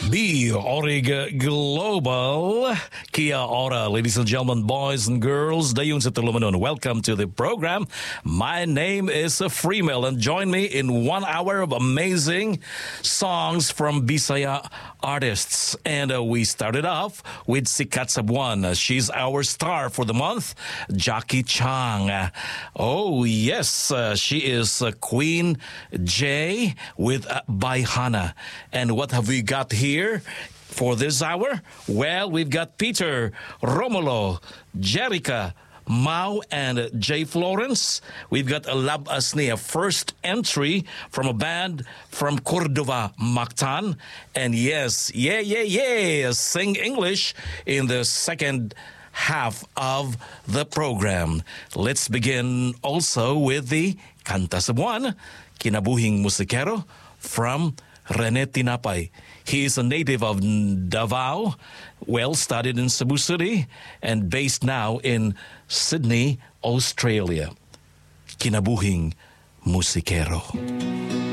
Be Orig Global. Kia ora, ladies and gentlemen, boys and girls. Dayun sa tulumanon. Welcome to the program. My name is Freemel, and join me in 1 hour of amazing songs from Bisaya artists. And we started off with Sikat Sabuan. She's our star for the month, Jackie Chang. Oh, yes, she is Queen J with Bayhana. And what have we got here for this hour? Well, we've got Peter, Romulo, Jerica, Mau, and Jay Florence. We've got Lab Asni, a first entry from a band from Cordova, Mactan. And yes, sing English in the second half of the program. Let's begin also with the Kanta Sabuan, Kinabuhing Musikero from Rene Tinapay. He is a native of Davao, well studied in Cebu City, and based now in Sydney, Australia. Kinabuhing Musikero.